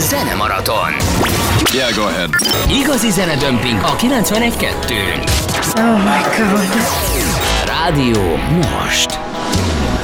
Zenemaraton. Yeah, go ahead. Igazi zenedömping a 91.2-n. Oh my God. Rádió most.